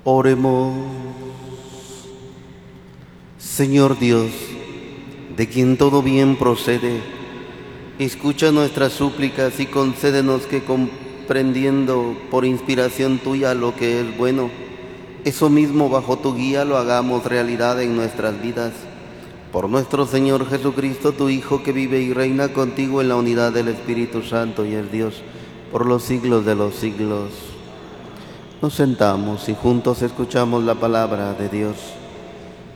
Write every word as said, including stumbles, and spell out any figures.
Oremos. Señor Dios, de quien todo bien procede, escucha nuestras súplicas y concédenos que, comprendiendo por inspiración tuya lo que es bueno, eso mismo bajo tu guía lo hagamos realidad en nuestras vidas. Por nuestro Señor Jesucristo, tu Hijo, que vive y reina contigo en la unidad del Espíritu Santo y es Dios, por los siglos de los siglos. Nos sentamos y juntos escuchamos la palabra de Dios.